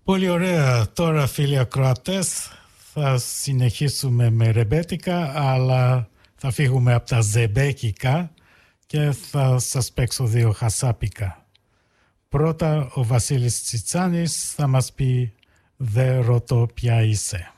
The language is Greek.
Πολύ ωραία. Τώρα, φίλοι ακροατές, θα συνεχίσουμε με ρεμπέτικα, αλλά θα φύγουμε από τα ζεμπέκικα και θα σας παίξω δύο χασάπικα. Πρώτα, ο Βασίλης Τσιτσάνης θα μας πει «Δε ρωτώ ποια είσαι».